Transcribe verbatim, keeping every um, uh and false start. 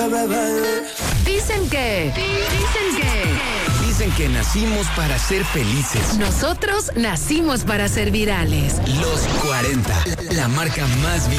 Dicen que, dicen que, dicen que nacimos para ser felices. Nosotros nacimos para ser virales. Los cuarenta, la marca más